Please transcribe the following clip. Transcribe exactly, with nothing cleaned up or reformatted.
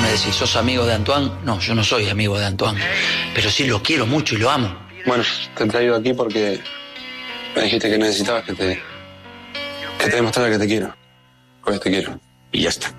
me decís, ¿sos amigo de Antoine? No, yo no soy amigo de Antoine, pero sí lo quiero mucho y lo amo. Bueno, te he traído aquí porque me dijiste que necesitabas que te, que te demostrara que te quiero. Pues te quiero. Y ya está.